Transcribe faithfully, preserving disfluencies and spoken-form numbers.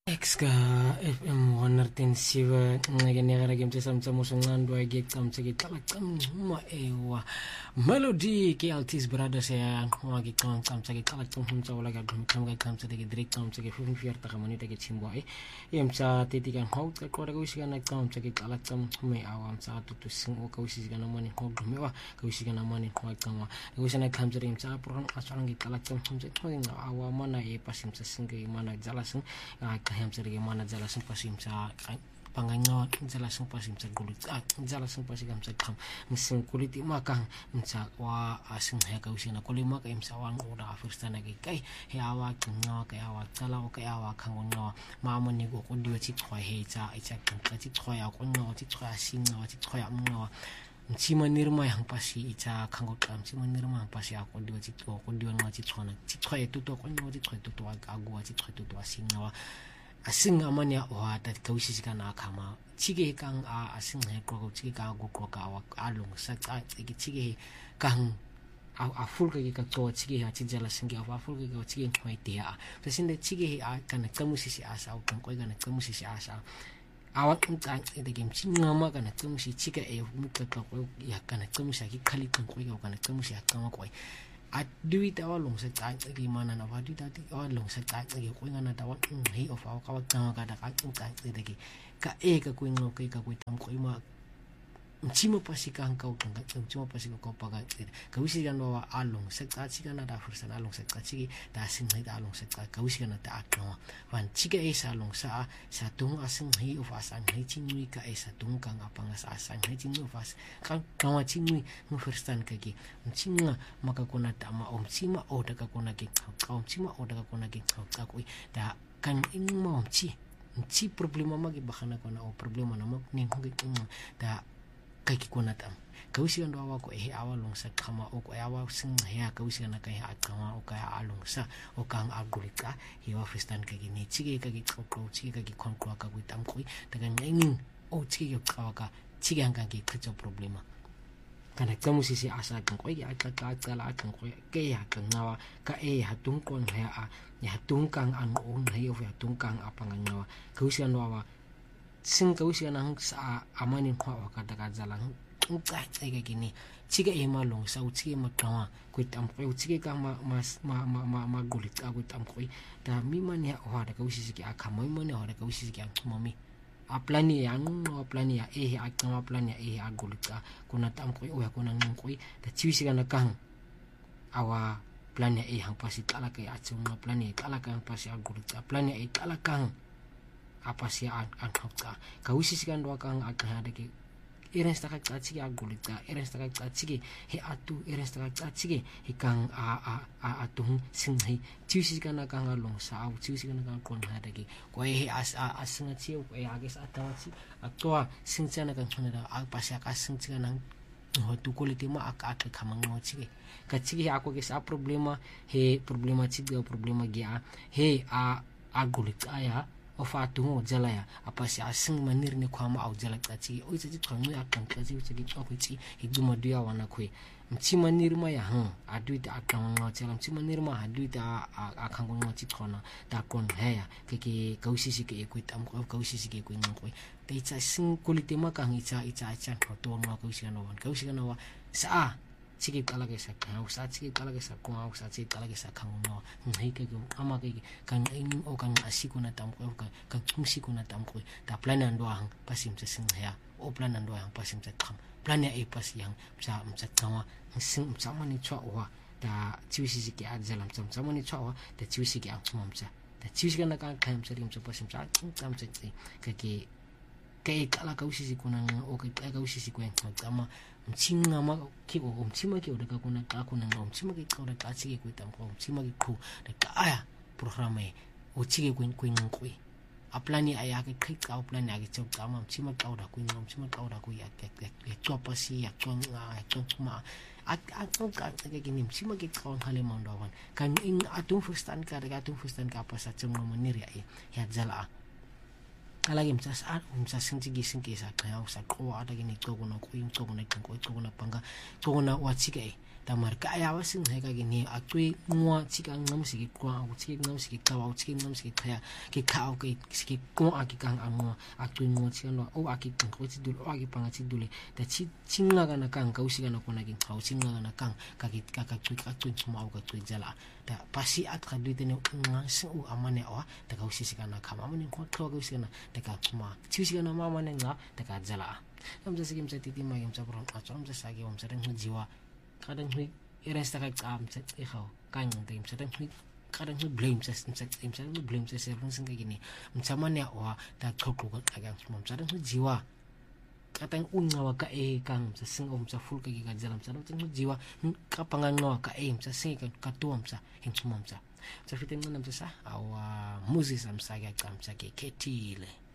X ka F M one oh seven ngekenekera ke mtse samtsa mosongando wa ke tsamtse ke tla tsamma ewa melody ke Altis Brothers ya wa ke tsamtsa ke tla tsamtsa wala ka tsamtsa ke tsamtsa ke direct tsamtsa ke fifteen fifty ka manita ke chimbo e emtsa teti kan ho ka kora ka usika na tsamtsa ke tla tsamma awa mtsa tutu sing o ka usika na mani ho mewa ka usika na mani ho tsamma ke usina tsamtsa emtsa program aswang ke tla tsamtsa ke awa mana e pasimtsa singe mana jala sing ka yang sering mana jala sing pasim sa panganyo jala sing pasim sa gulit ah jala sing pasim sa kam sing kulit makang sa wa asing ha ka usina kulima ka imsa wang oda first na ki kai he awa kinyo ka awa jala o ka awa kangonyo mama ni go kundiwa chi khwa he cha icha ka chi khwa ya kunyo chi khwa singa chi khwa mno Mchima nirma yang pasi icha kango kam mchima nirma yang pasi ako diwa chi ko kundiwa nga chi khwa na chi khwa tuto kunyo chi khwa tuto agu chi khwa tuto asinga asing amanya wa ta kausi sika na kama chige kang a asing he ko chige ka go ko ka wa alung sa ta chige chige kang a a full ka ka to chige ha chijala singi a full ka ka chige khoi te a so sinde chige a kana kamusi si asa o kan ko kana kamusi si asa awa tsa de game chingama kana kamusi chige e mutla ka ko ya kana kamusi ki khali kan ko kana kamusi a kama ko a duit awal long sa tsa ke mana na wa duit ati awal long sa tsa ke ko ngana ta wa hi of awa ka wa ka ka da ka tsa de ke ka e ka ko ngo ke ka ko tam ko ma mchima pasi ka ka ka ka mchima pasi ko pa ka ka wisi ga no wa along sa tsa chi kana da fursa na long sa tsa chi da sin hi da long sa tsa ka wisi kana ta ka wan chi ga e sa long sa sa tung asin hi of asan hi chi ni ka e sa tung ka nga pa nga sa asan hi chi ni of as ka ka wa chi ni no firstan ka ki mchinga maka kona ta ma om chima o da ka kona ki ka om chima o da ka kona ki ka ko da kan in mo chi chi problema ma ki bakana kona o problema na mo ni ko ki da kai ki kona tam ka usi ndo wa ko e awa long sa kama o ko awa sing ya ka usi na kai ha kama o ka along sa o ka agulika hi wa fistan ka ni chige ka ki ko ko chige ka ki kon ko ka ku tam ko daga ngin o chige ka ka chige ang ka ki khcho problema kana kamusi si asa kan ko ya ka ka ka la kan ko ke ya kan na ka e ha tung kon ha a ya tung kang an on ha yo ya tung kang apa nganyo ka usi ndo wa sing ka usi na sa amani kwa wakata ka zalang ka tsega kini chike e malong sa uchike makawa ku tam ko uchike ka ma ma ma ma ma gulit ka ku tam ko da mi mani ha da ka usi siki akamo mi mani ha da ka usi siki mami a plani ya no plani ya e a kama plani ya e a gulit ka kuna tam ko o ya kuna ngin ko da chiwisi kana kang awa plani ya e hang pasi tala ka ya chuma plani ya tala ka pasi a gulit ka plani ya e tala kang apa sih an an ka ka usi sikan do kang aga de ke iren sta ka chiki agulita iren sta ka chiki he atu iren sta ka chiki he kang a a a atung sing he chusi sikan ka long sa au chusi sikan ka kon ha de ke ko he as a asing chi ko ya ges atawa chi atwa sing chana ka chona da a pasya ka sing chana ho tu ko liti ma aka aka kamang mo chiki ka chiki ako ke sa problema he problema chiki problema gia he a agulita ya o fatu jala ya apa si asing manir ni kwama au jala tachi o chi tonu ya kan tachi o chi ko chi hiduma dia wana kwe mchi manir ma ya han adu ta akan ngo chala mchi manir ma adu ta akan ngo chi khona ta kon he ya ke ke kausi si ke ko tam ko kausi si ke ko ngo ko te cha sing kulite ma kan icha icha icha ko to ngo kausi no wan kausi no wa sa chiki kala ke sa ka usa chiki kala ke sa ko usa chiki kala ke sa khang no ngai ke ama ke kan in o kan asiku na tam ko ka kan tumsi ko na tam ko ta plan ando hang pasim sa sing ya o plan ando hang pasim sa kham plan ya e pas yang sa sa tawa sing sa mani chwa wa ta chiwisi si ke ajalam sam sa mani chwa wa ta chiwisi ke ang mom sa ta chiwisi kana kan kham sa rim sa pasim sa tam sa ke ke ke kala ka usi si kuna o ke ka usi si ko en kama mchinga ma ki o mchima ki o daga kuna ka kuna o mchima ki ka daga chige ko tam ko mchima ki ku daga aya programe o chige ko ko ko a plani aya ke kai ka plani age chok kama mchima ka da ku mchima ka da ku ya ke ke chopa si ya chon a chon ma a a ko ka ke ke ni mchima ki ka hale mando wan kan in atung fustan ka daga atung fustan ka pa sa chong mo ni ya ya jala alagi msa sa msa sinti gisin ke sa ka sa ko ada gini ko no ko yin ko no kan ko ko na panga ko na wachike ta marka ya wasing he ka gini akwe ngwa chika ngam siki kwa u chiki ngam siki tawa u chiki ngam siki thaya ki khao ke siki kwa ki kang amwa akwe ngwa chika no o aki ko ti dul o aki panga ti dul ta chi chinga kana kang ka usika na kona ki khao chinga kana kang ka ki ka ka chwi ka chwi chuma u ka chwi jala ta pasi at ka duite ne ngwa se u amane o ta ka usika na khama amane ko tlo ka usika na ta ka chuma chi usika na mama ne nga ta ka jala amza siki msa titi ma yamsa bro acho amza sagi wamsa den jiwa kadang hui iresta ka am sa ikhaw kang tim sa den hui kadang hui blame sa sa tim sa blame sa sa rung sing gini msa mane wa ta khoklo ka agang msa den hui jiwa katang ungawa ka e kang sa sing om sa full ka gi ka jalam sa den hui jiwa ka pangangawa ka e msa sing ka tuam sa hin sumam sa sa fitin nam sa awa muzis am sa ga kam sa ke ketile